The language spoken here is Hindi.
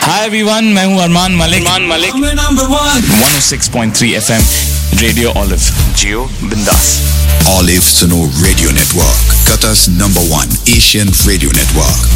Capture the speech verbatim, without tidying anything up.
हाय एवरीवन, मैं हूं Armaan Malik Armaan Malik one oh six point three F M radio Olive जियो बिंदास. Olive Suno Radio Network, Qatar's number one Asian radio network.